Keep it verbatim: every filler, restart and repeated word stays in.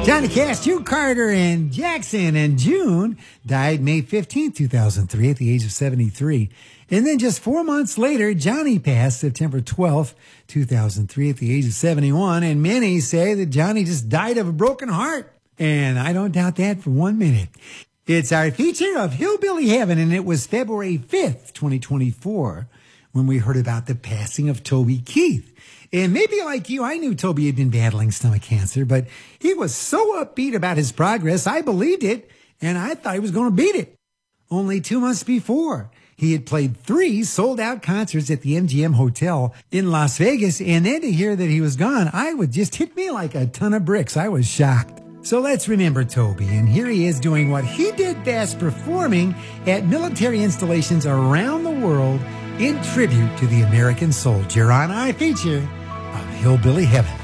Johnny Cash, June Carter, and Jackson. And June died May fifteenth, two thousand three at the age of seventy-three. And then just four months later, Johnny passed September twelfth, two thousand three at the age of seventy-one. And many say that Johnny just died of a broken heart. And I don't doubt that for one minute. It's our feature of Hillbilly Heaven, and it was February fifth, twenty twenty-four, when we heard about the passing of Toby Keith. And maybe like you, I knew Toby had been battling stomach cancer, but he was so upbeat about his progress, I believed it, and I thought he was going to beat it. Only two months before, he had played three sold-out concerts at the M G M Hotel in Las Vegas, and then to hear that he was gone, I would just hit me like a ton of bricks. I was shocked. So let's remember Toby, and here he is doing what he did best, performing at military installations around the world in tribute to the American soldier on our feature of Hillbilly Heaven.